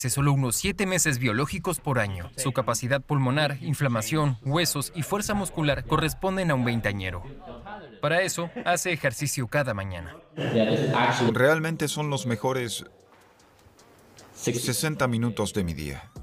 solo unos 7 meses biológicos por año. Su capacidad pulmonar, inflamación, huesos y fuerza muscular corresponden a un veinteañero. Para eso, hace ejercicio cada mañana. Realmente son los mejores 60 minutos de mi día.